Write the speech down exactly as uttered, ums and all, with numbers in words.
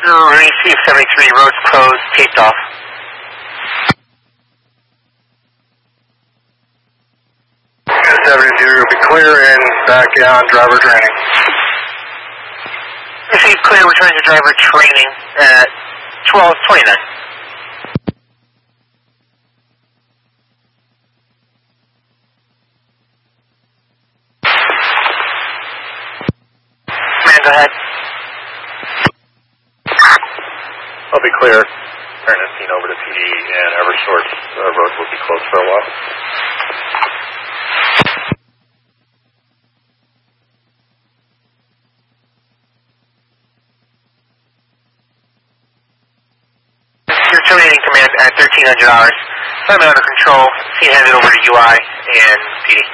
Receive seventy-three, roads closed, taped off. seventy-three will be clear and back on driver training. Receive clear, returning to driver training at twelve twenty-nine. Command, go ahead. I'll be clear. Turn the scene over to P D and Eversource uh, road will be closed for a while. You're terminating command at thirteen hundred hours. Time under control. Scene handed over to U I and P D.